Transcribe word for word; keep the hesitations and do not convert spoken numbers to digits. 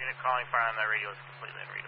unit calling fire on that radio is completely unreadable.